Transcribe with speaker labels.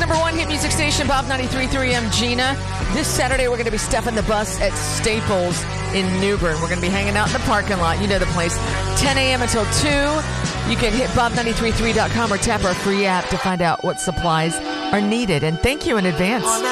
Speaker 1: number one hit music station, Bob 93.3. I'm Gina. This Saturday, we're going to be stuffing the bus at Staples in Newbern. We're going to be hanging out in the parking lot. You know the place. 10 a.m. until 2. You can hit bob933.com or tap our free app to find out what supplies are needed. And thank you in advance.